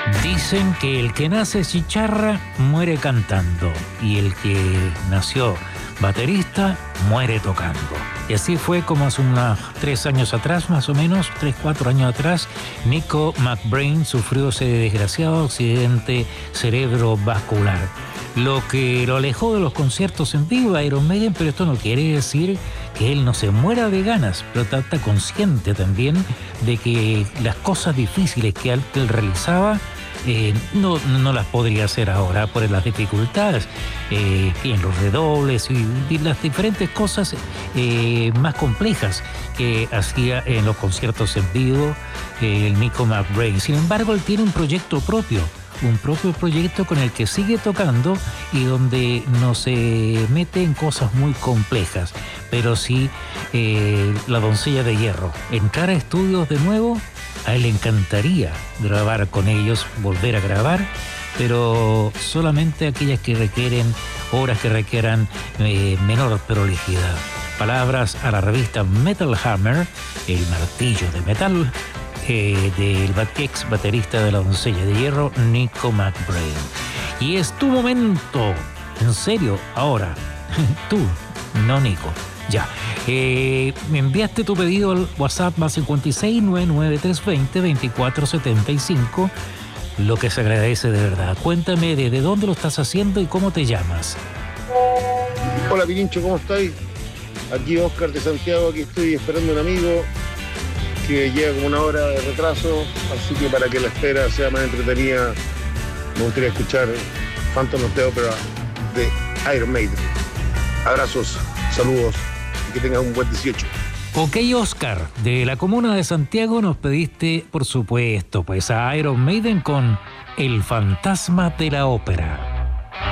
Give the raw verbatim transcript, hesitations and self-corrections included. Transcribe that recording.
Dicen que el que nace chicharra muere cantando y el que nació baterista muere tocando. Y así fue como hace unos tres años atrás, más o menos, tres, cuatro años atrás, Nico McBrain sufrió ese desgraciado accidente cerebrovascular, lo que lo alejó de los conciertos en vivo de Iron Maiden, pero esto no quiere decir que él no se muera de ganas, pero está consciente también de que las cosas difíciles que él realizaba Eh, no, no las podría hacer ahora por las dificultades eh, en los redobles y, y las diferentes cosas eh, más complejas que hacía en los conciertos en vivo eh, el Nico McBrain. Sin embargo, él tiene un proyecto propio, un propio proyecto con el que sigue tocando y donde no se mete en cosas muy complejas, pero sí eh, la doncella de hierro. Entrar a estudios de nuevo, a él le encantaría grabar con ellos, volver a grabar, pero solamente aquellas que requieren, obras que requieran eh, menor prolijidad. Palabras a la revista Metal Hammer, el martillo de metal, eh, del ex baterista de la doncella de hierro, Nico McBrain. Y es tu momento, en serio, ahora, tú, no Nico. Ya, eh, me enviaste tu pedido al WhatsApp más cincuenta y seis, noventa y nueve, trescientos veinte, veinticuatro setenta y cinco, lo que se agradece de verdad. Cuéntame desde dónde lo estás haciendo y cómo te llamas. Hola Pirincho, ¿cómo estáis? Aquí Oscar de Santiago, aquí estoy esperando a un amigo que llega como una hora de retraso, así que para que la espera sea más entretenida, me gustaría escuchar Phantom of the Opera de Iron Maiden. Abrazos, saludos. Que tengas un buen dieciocho. Ok, Oscar, de la comuna de Santiago nos pediste, por supuesto, pues a Iron Maiden con El fantasma de la ópera.